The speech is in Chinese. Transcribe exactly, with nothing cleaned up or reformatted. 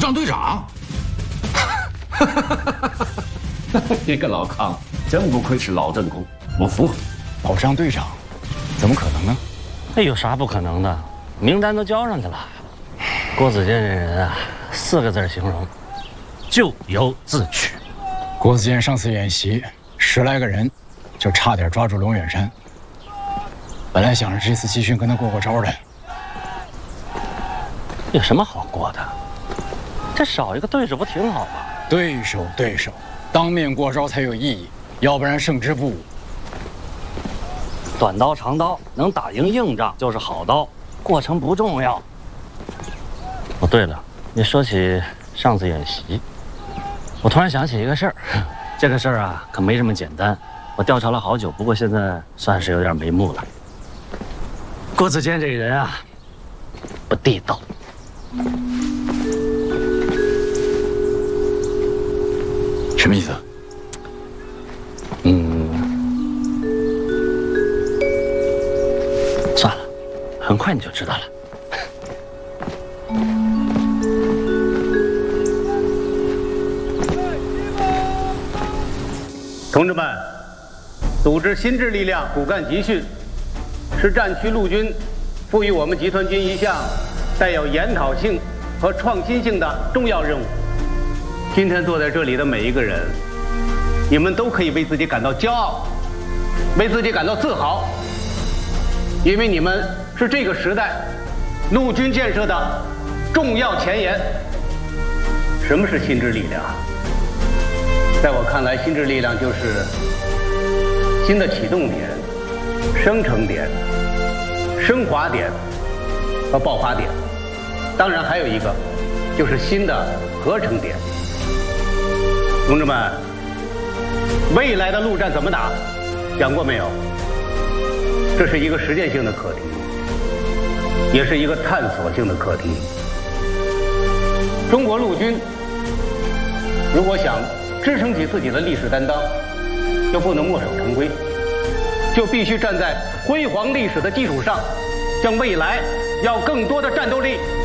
上队长。 这个老康真不愧是老正宫，我服。 保上队长，怎么可能呢？ 那有啥不可能的？名单都交上去了。郭子健这人啊，四个字形容：咎由自取。 郭子健上次演习，十来个人，就差点抓住龙远山。本来想着这次集训跟他过过招的， 有什么好过的？这少一个对手不挺好吗？ 对手，对手，当面过招才有意义，要不然胜之不武。 短刀长刀能打赢硬仗就是好刀，过程不重要。哦，对了，你说起上次演习，我突然想起一个事儿，这个事儿啊可没这么简单。我调查了好久，不过现在算是有点眉目了。郭子健这个人啊，不地道。 什么意思？ 嗯，算了，很快你就知道了。 同志们，组织新质力量骨干集训，是战区陆军赋予我们集团军一项带有研讨性和创新性的重要任务。今天坐在这里的每一个人，你们都可以为自己感到骄傲，为自己感到自豪，因为你们是这个时代陆军建设的重要前沿。什么是新质力量？在我看来，新质力量就是新的启动点、生成点、升华点和爆发点，当然还有一个就是新的合成点。同志们，未来的陆战怎么打，想过没有？这是一个实践性的课题，也是一个探索性的课题。中国陆军如果想支撑起自己的历史担当，就不能墨守成规，就必须站在辉煌历史的基础上，向未来要更多的战斗力。